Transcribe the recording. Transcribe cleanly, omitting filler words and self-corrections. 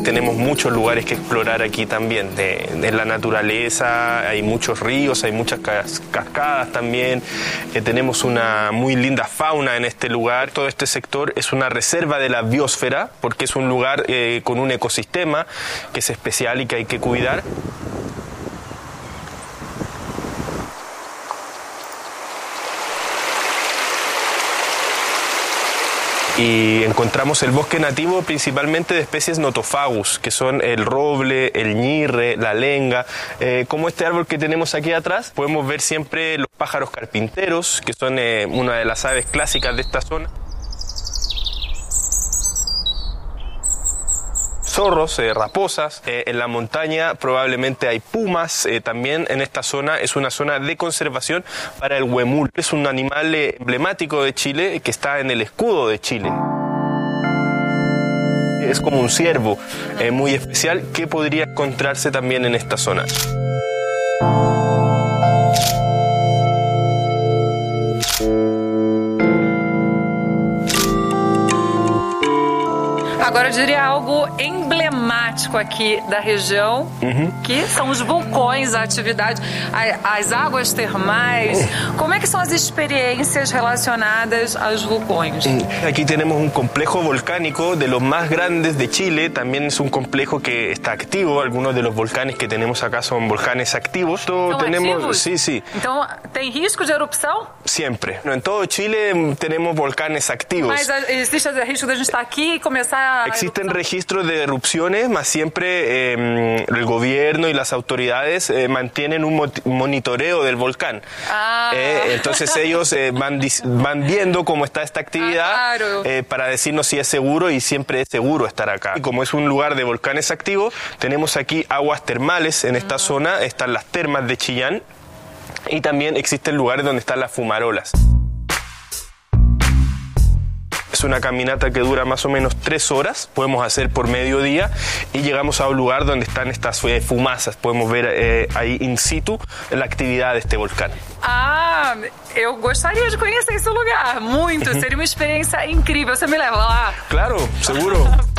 tenemos muchos lugares que explorar aquí también, de la naturaleza, hay muchos ríos, hay muchas cascadas también, tenemos una muy linda fauna en este lugar. Todo este sector es una reserva de la biosfera, porque es un lugar con un ecosistema que es especial y que hay que cuidar. Y encontramos el bosque nativo principalmente de especies notofagus, que son el roble, el ñirre, la lenga. Como este árbol que tenemos aquí atrás, podemos ver siempre los pájaros carpinteros, que son una de las aves clásicas de esta zona. Zorros, raposas. En la montaña probablemente hay pumas. También en esta zona es una zona de conservación para el huemul. Es un animal emblemático de Chile que está en el escudo de Chile. Es como un ciervo muy especial que podría encontrarse también en esta zona. Agora eu diria algo emblemático aqui da região, que são os vulcões, a atividade, as águas termais. Como é que são as experiências relacionadas aos vulcões? Aquí tenemos un complejo volcánico de los más grandes de Chile. También es un complejo que está activo. Algunos de los volcanes que tenemos acá son volcanes activos. ¿Son activos? Sí, sí. Então, tem risco de erupção? Siempre. En todo Chile tenemos volcanes activos. Mas existe o risco de a gente estar aqui e começar a Existen registros de erupciones, más siempre el gobierno y las autoridades mantienen un monitoreo del volcán. Entonces ellos van viendo cómo está esta actividad para decirnos si es seguro, y siempre es seguro estar acá. Y como es un lugar de volcanes activos, tenemos aquí aguas termales en esta zona, están las termas de Chillán, y también existen lugares donde están las fumarolas. Es una caminata que dura más o menos 3 horas, podemos hacer por mediodía, y llegamos a un lugar donde están estas fumazas. Podemos ver ahí in situ la actividad de este volcán. Eu gostaria de conhecer esse lugar, muito. Seria uma experiência incrível. Você me leva lá? Claro, seguro.